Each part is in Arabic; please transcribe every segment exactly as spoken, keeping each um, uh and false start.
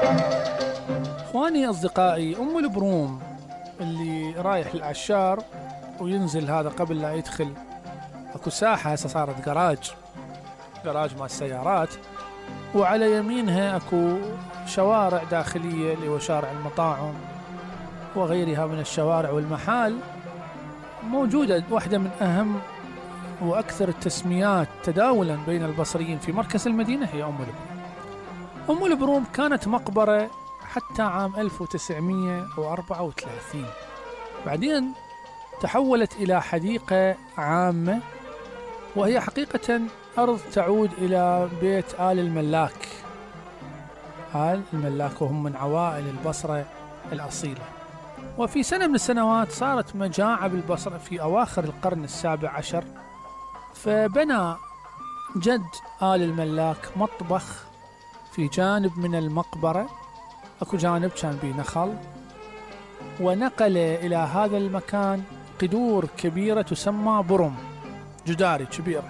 اخواني اصدقائي، ام البروم اللي رايح العشار وينزل هذا قبل لا يدخل، اكو ساحه هسه صارت جراج جراج مال السيارات، وعلى يمينها اكو شوارع داخليه اللي هو شارع المطاعم وغيرها من الشوارع والمحال. موجوده واحده من اهم واكثر التسميات تداولا بين البصريين في مركز المدينه هي ام البروم. ام البروم كانت مقبره حتى عام ألف وتسعمئة وأربعة وثلاثين، بعدين تحولت إلى حديقة عامة، وهي حقيقة أرض تعود إلى بيت آل الملاك. آل الملاك وهم من عوائل البصرة الأصيلة. وفي سنة من السنوات صارت مجاعة بالبصرة في أواخر القرن السابع عشر، فبنى جد آل الملاك مطبخ في جانب من المقبرة، اكو جانب كان بيه نخل، ونقل الى هذا المكان قدور كبيرة تسمى برم، جداري كبيرة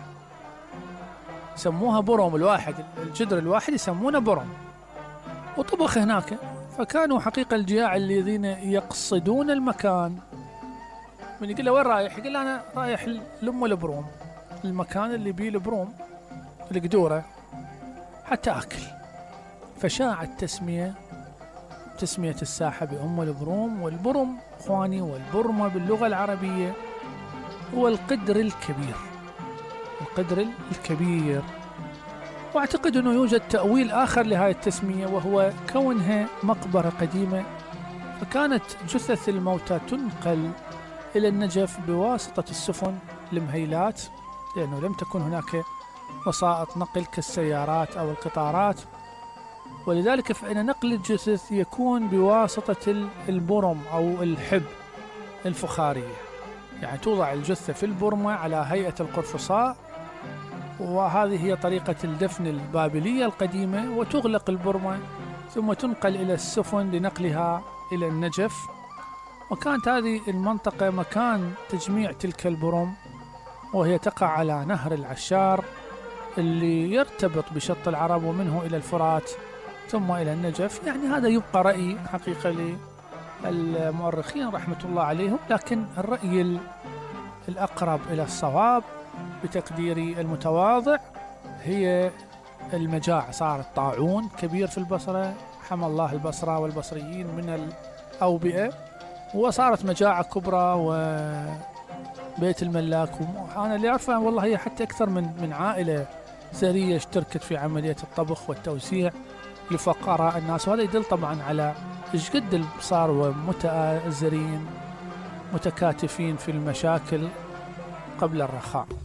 سموها برم الواحد، الجدر الواحد يسمونه برم، وطبخ هناك. فكانوا حقيقة الجياع الذين يقصدون المكان، من يقول له وين رايح؟ يقول له انا رايح لأم البروم، المكان اللي بيه البروم القدورة حتى اكل. فشاعت تسمية تسمية الساحة بأم البروم. والبرم اخواني والبرمة باللغة العربية هو القدر الكبير، القدر الكبير. واعتقد انه يوجد تأويل اخر لهذه التسمية، وهو كونها مقبرة قديمة، فكانت جثث الموتى تنقل الى النجف بواسطة السفن المهيلات، لانه لم تكن هناك وسائط نقل كالسيارات او القطارات، ولذلك فإن نقل الجثث يكون بواسطة البرم أو الحب الفخارية، يعني توضع الجثة في البرمة على هيئة القرفصاء، وهذه هي طريقة الدفن البابلية القديمة، وتغلق البرمة ثم تنقل إلى السفن لنقلها إلى النجف. وكانت هذه المنطقة مكان تجميع تلك البرم، وهي تقع على نهر العشار اللي يرتبط بشط العرب ومنه إلى الفرات ثم إلى النجف. يعني هذا يبقى رأي حقيقة للمؤرخين رحمة الله عليهم، لكن الرأي الأقرب إلى الصواب بتقديري المتواضع هي المجاعة. صارت طاعون كبير في البصرة، حمى الله البصرة والبصريين من الأوبئة، وصارت مجاعة كبرى، وبيت الملاك أنا اللي أعرفه والله هي حتى أكثر من من عائلة ثرية اشتركت في عملية الطبخ والتوسيع لفقراء الناس. وهذا يدل طبعا على ايش قد صاروا متآزرين متكاتفين في المشاكل قبل الرخاء.